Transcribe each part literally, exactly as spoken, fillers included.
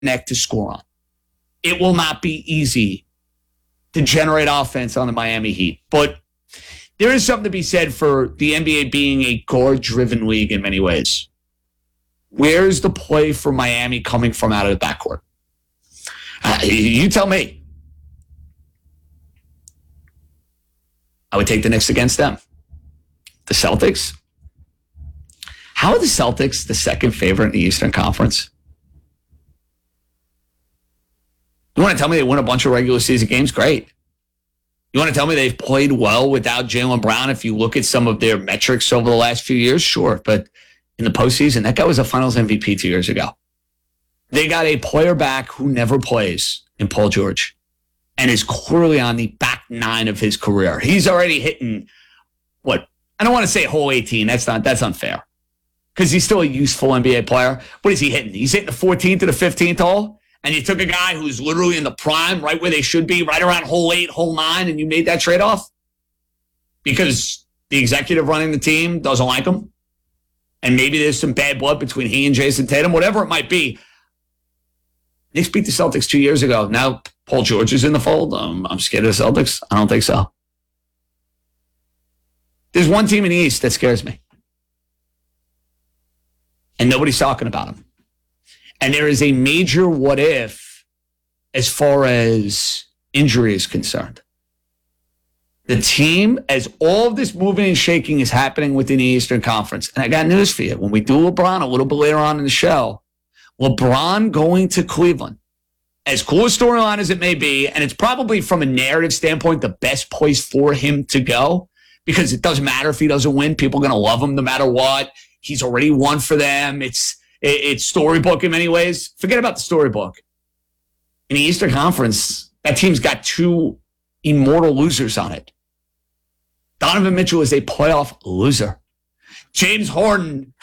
neck to score on. It will not be easy to generate offense on the Miami Heat. But there is something to be said for the N B A being a guard-driven league in many ways. Where's the play for Miami coming from out of the backcourt? Uh, you tell me. I would take the Knicks against them. The Celtics? How are the Celtics the second favorite in the Eastern Conference? You want to tell me they win a bunch of regular season games? Great. You want to tell me they've played well without Jaylen Brown? If you look at some of their metrics over the last few years, sure. But in the postseason, that guy was a Finals M V P two years ago. They got a player back who never plays in Paul George and is clearly on the back nine of his career. He's already hitting, what? I don't want to say hole eighteen. That's not. That's unfair because he's still a useful N B A player. What is he hitting? He's hitting the fourteenth to the fifteenth hole. And you took a guy who's literally in the prime, right where they should be, right around hole eight, hole nine, and you made that trade-off? Because the executive running the team doesn't like him? And maybe there's some bad blood between he and Jason Tatum, whatever it might be. Knicks beat the Celtics two years ago. Now Paul George is in the fold. Um, I'm scared of the Celtics. I don't think so. There's one team in the East that scares me. And nobody's talking about him. And there is a major what if as far as injury is concerned. The team, as all of this moving and shaking is happening within the Eastern Conference, and I got news for you. When we do LeBron a little bit later on in the show, LeBron going to Cleveland, as cool a storyline as it may be, and it's probably from a narrative standpoint the best place for him to go, because it doesn't matter if he doesn't win. People are going to love him no matter what. He's already won for them. It's It's storybook in many ways. Forget about the storybook. In the Eastern Conference, that team's got two immortal losers on it. Donovan Mitchell is a playoff loser. James Harden,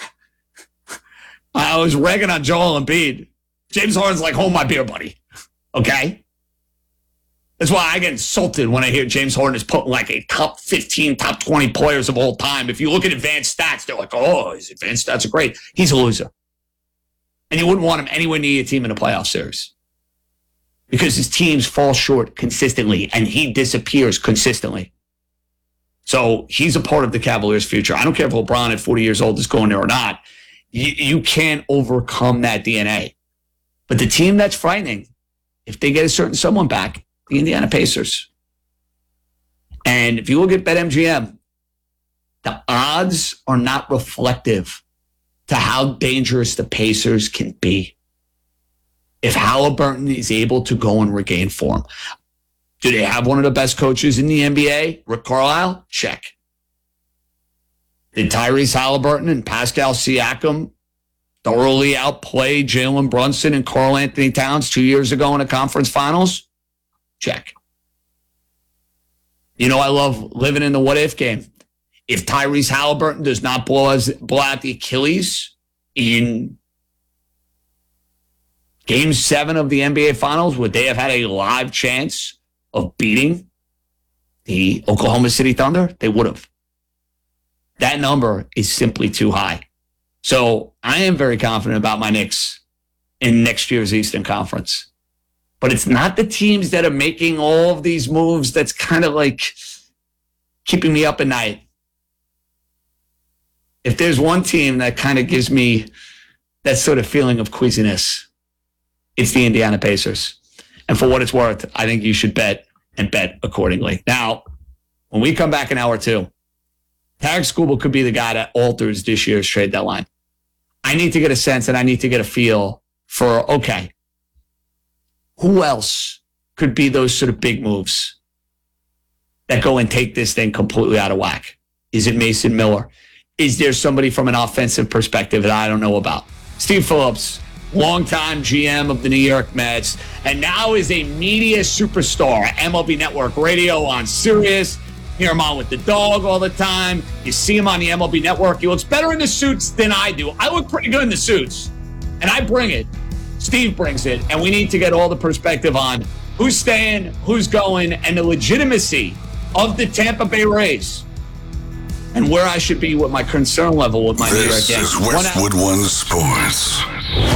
I was ragging on Joel Embiid. James Harden's like, hold my beer, buddy. Okay? That's why I get insulted when I hear James Harden is putting like a top fifteen, top twenty players of all time. If you look at advanced stats, they're like, oh, his advanced stats are great. He's a loser. And you wouldn't want him anywhere near your team in a playoff series because his teams fall short consistently and he disappears consistently. So he's a part of the Cavaliers' future. I don't care if LeBron at forty years old is going there or not. You, you can't overcome that D N A. But the team that's frightening, if they get a certain someone back, the Indiana Pacers. And if you look at BetMGM, the odds are not reflective to how dangerous the Pacers can be. If Halliburton is able to go and regain form. Do they have one of the best coaches in the N B A? Rick Carlisle? Check. Did Tyrese Halliburton and Pascal Siakam thoroughly outplay Jalen Brunson and Karl Anthony Towns two years ago in the conference finals? Check. You know, I love living in the what-if game. If Tyrese Halliburton does not blow, us, blow out the Achilles in Game seven of the N B A Finals, would they have had a live chance of beating the Oklahoma City Thunder? They would have. That number is simply too high. So I am very confident about my Knicks in next year's Eastern Conference. But it's not the teams that are making all of these moves that's kind of like keeping me up at night. If there's one team that kind of gives me that sort of feeling of queasiness, it's the Indiana Pacers. And for what it's worth, I think you should bet and bet accordingly. Now, when we come back in hour two, Tarek Skubal could be the guy that alters this year's trade deadline. I need to get a sense and I need to get a feel for, okay, who else could be those sort of big moves that go and take this thing completely out of whack? Is it Mason Miller? Is there somebody from an offensive perspective that I don't know about? Steve Phillips, longtime G M of the New York Mets, and now is a media superstar. M L B Network Radio on Sirius. Hear him on with the dog all the time. You see him on the M L B Network. He looks better in the suits than I do. I look pretty good in the suits, and I bring it. Steve brings it, and we need to get all the perspective on who's staying, who's going, and the legitimacy of the Tampa Bay Rays, and where I should be with my concern level with my New York Yankees. This is Westwood One Sports.